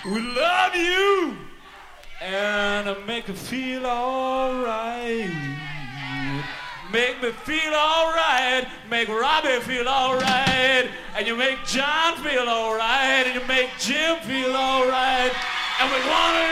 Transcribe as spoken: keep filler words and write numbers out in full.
We love you and make me feel alright. Make me feel alright. Make Robbie feel alright. And you make John feel alright. And you make Jim feel alright. And we want to